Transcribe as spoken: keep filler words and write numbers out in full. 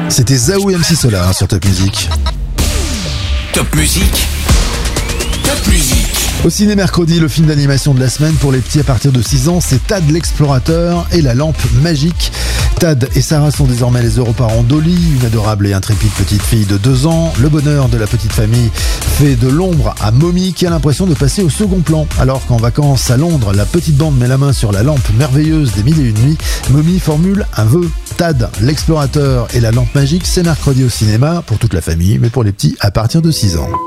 C'était Zao et M C Solar sur Top Music. Top Music. Top Music. Au ciné mercredi, le film d'animation de la semaine pour les petits à partir de six ans, c'est Tad l'explorateur et la lampe magique. Tad et Sarah sont désormais les heureux parents d'Olly, une adorable et intrépide petite fille de deux ans. Le bonheur de la petite famille fait de l'ombre à Mommy qui a l'impression de passer au second plan. Alors qu'en vacances à Londres, la petite bande met la main sur la lampe merveilleuse des mille et une nuits, Mommy formule un vœu. Tad l'explorateur et la lampe magique, c'est mercredi au cinéma pour toute la famille, mais pour les petits à partir de six ans.